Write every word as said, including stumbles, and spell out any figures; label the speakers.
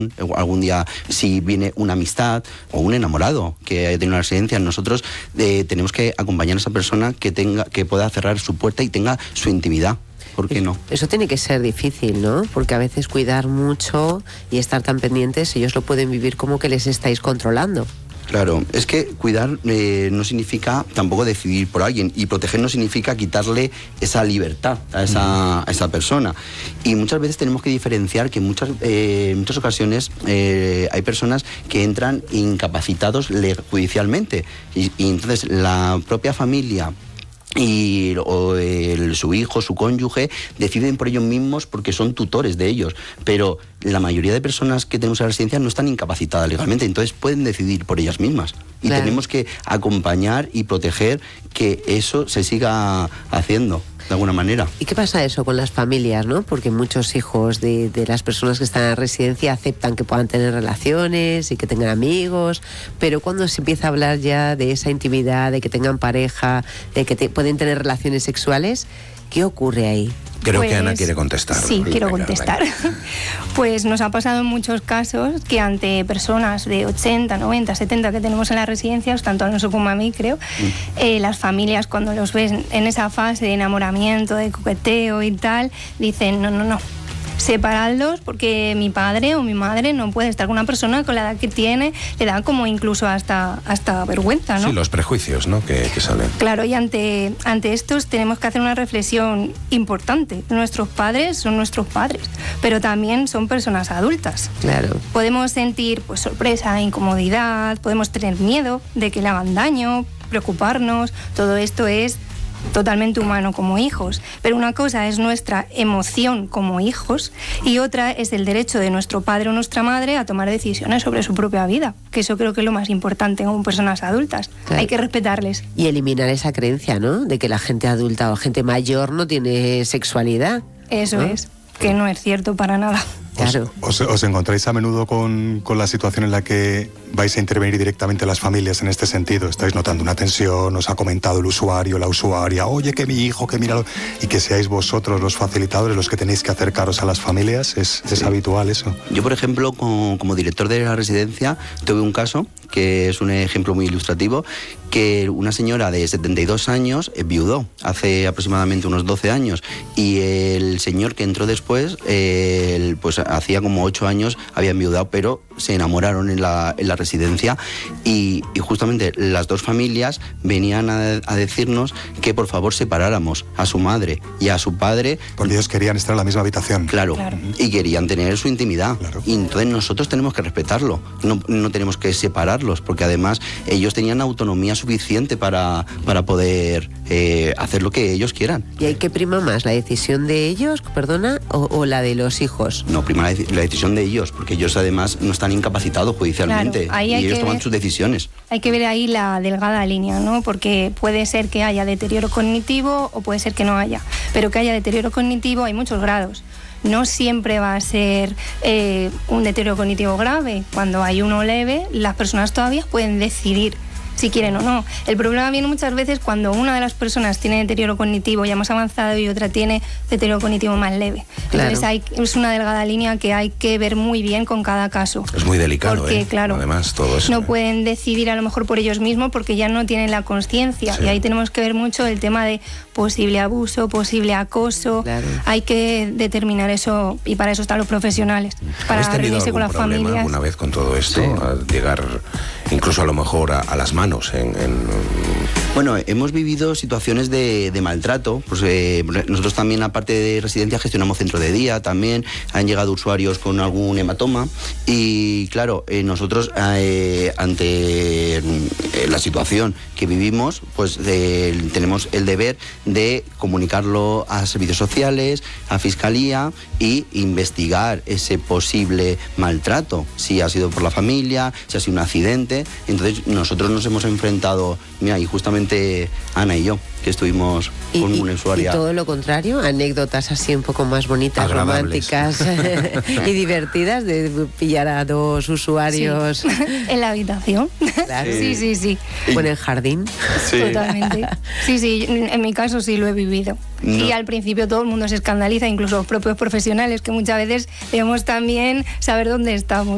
Speaker 1: Algún día, si viene una amistad o un enamorado que haya tenido una residencia, nosotros eh, tenemos que acompañar a esa persona que tenga, que pueda cerrar su puerta y tenga su intimidad. ¿Por qué no?
Speaker 2: Eso tiene que ser difícil, ¿no? Porque a veces cuidar mucho y estar tan pendientes, ellos lo pueden vivir como que les estáis controlando.
Speaker 1: Claro, es que cuidar eh, no significa tampoco decidir por alguien, y proteger no significa quitarle esa libertad a esa, a esa persona. Y muchas veces tenemos que diferenciar que en muchas, eh, muchas ocasiones eh, hay personas que entran incapacitados judicialmente, y, y entonces la propia familia y o el, su hijo, su cónyuge, deciden por ellos mismos porque son tutores de ellos, pero la mayoría de personas que tenemos en la residencia no están incapacitadas legalmente, entonces pueden decidir por ellas mismas, y claro, tenemos que acompañar y proteger que eso se siga haciendo de alguna manera.
Speaker 2: ¿Y qué pasa eso con las familias, no? Porque muchos hijos de, de las personas que están en la residencia aceptan que puedan tener relaciones y que tengan amigos, pero cuando se empieza a hablar ya de esa intimidad, de que tengan pareja, de que te, pueden tener relaciones sexuales, ¿qué ocurre ahí?
Speaker 3: Creo
Speaker 4: pues,
Speaker 3: que Ana quiere contestar.
Speaker 4: Sí, quiero
Speaker 3: venga,
Speaker 4: contestar.
Speaker 3: Venga.
Speaker 4: Pues nos ha pasado en muchos casos que ante personas de ochenta, noventa, setenta que tenemos en las residencias, tanto a nosotros como a mí, creo, mm. eh, las familias, cuando los ven en esa fase de enamoramiento, de coqueteo y tal, dicen, no, no, no, separadlos, porque mi padre o mi madre no puede estar con una persona con la edad que tiene, le da como incluso hasta, hasta vergüenza, ¿no?
Speaker 3: Sí, los prejuicios, ¿no?, que, que salen.
Speaker 4: Claro, y ante, ante estos tenemos que hacer una reflexión importante. Nuestros padres son nuestros padres, pero también son personas adultas.
Speaker 2: Claro.
Speaker 4: Podemos sentir pues sorpresa, incomodidad, podemos tener miedo de que le hagan daño, preocuparnos, todo esto es totalmente humano como hijos, pero una cosa es nuestra emoción como hijos y otra es el derecho de nuestro padre o nuestra madre a tomar decisiones sobre su propia vida, que eso creo que es lo más importante como personas adultas. Claro. Hay que respetarles.
Speaker 2: Y eliminar esa creencia, ¿no?, de que la gente adulta o gente mayor no tiene sexualidad.
Speaker 4: Eso, ¿no?, es, que no es cierto para nada.
Speaker 2: Claro.
Speaker 5: ¿Os, os, os encontráis a menudo con, con la situación en la que vais a intervenir directamente las familias en este sentido? ¿Estáis notando una tensión? ¿Os ha comentado el usuario, la usuaria, oye, que mi hijo, que míralo? Y que seáis vosotros los facilitadores los que tenéis que acercaros a las familias. ¿Es, sí. es habitual eso?
Speaker 1: Yo, por ejemplo, como, como director de la residencia, tuve un caso que es un ejemplo muy ilustrativo, que una señora de setenta y dos años viudó hace aproximadamente unos doce años, y el señor que entró después, eh, pues hacía como ocho años había enviudado, pero se enamoraron en la, en la residencia, y, y justamente las dos familias venían a, a decirnos que por favor separáramos a su madre y a su padre.
Speaker 5: Porque ellos querían estar en la misma habitación.
Speaker 1: Claro, claro. Y querían tener su intimidad.
Speaker 5: Claro.
Speaker 1: Y entonces nosotros tenemos que respetarlo, no, no tenemos que separarlos, porque además ellos tenían autonomía suficiente para, para poder eh, hacer lo que ellos quieran.
Speaker 2: ¿Y hay que prima más la decisión de ellos, perdona, o, o la de los hijos?
Speaker 1: No, prima la, la decisión de ellos, porque ellos además no están incapacitados judicialmente,
Speaker 4: claro, ahí hay
Speaker 1: y ellos
Speaker 4: que
Speaker 1: toman
Speaker 4: ver,
Speaker 1: sus decisiones.
Speaker 4: Hay que ver ahí la delgada línea, ¿no? Porque puede ser que haya deterioro cognitivo o puede ser que no haya, pero que haya deterioro cognitivo hay muchos grados. No siempre va a ser eh, un deterioro cognitivo grave. Cuando hay uno leve, las personas todavía pueden decidir si quieren o no. El problema viene muchas veces cuando una de las personas tiene deterioro cognitivo ya más avanzado y otra tiene deterioro cognitivo más leve. Entonces claro, hay, es una delgada línea que hay que ver muy bien con cada caso.
Speaker 3: Es muy delicado,
Speaker 4: porque,
Speaker 3: ¿eh?
Speaker 4: Claro,
Speaker 3: además todo eso.
Speaker 4: No
Speaker 3: ¿eh?
Speaker 4: pueden decidir a lo mejor por ellos mismos porque ya no tienen la conciencia. Sí. Y ahí tenemos que ver mucho el tema de posible abuso, posible acoso. Claro. Hay que determinar eso y para eso están los profesionales. Para reunirse con las familias.
Speaker 3: ¿Alguna vez con todo esto? Sí. A llegar incluso a lo mejor a, a las manos en, en...
Speaker 1: Bueno, hemos vivido situaciones de, de maltrato. Pues, eh, nosotros también, aparte de residencia, gestionamos centro de día. También han llegado usuarios con algún hematoma. Y claro, eh, nosotros eh, ante eh, la situación que vivimos, pues eh, tenemos el deber de comunicarlo a servicios sociales, a Fiscalía, y investigar ese posible maltrato, si ha sido por la familia, si ha sido un accidente. Entonces nosotros nos hemos enfrentado, mira, y justamente Ana y yo, que estuvimos
Speaker 2: y,
Speaker 1: con una usuaria.
Speaker 2: Y todo lo contrario, anécdotas así un poco más bonitas,
Speaker 3: agradables,
Speaker 2: románticas y divertidas de pillar a dos usuarios.
Speaker 4: Sí. En la habitación.
Speaker 2: Claro.
Speaker 4: Sí, sí, sí.
Speaker 2: O en el jardín.
Speaker 1: Sí.
Speaker 4: Totalmente. Sí, sí, en mi caso sí lo he vivido. No. Y al principio todo el mundo se escandaliza, incluso los propios profesionales, que muchas veces debemos también saber dónde estamos.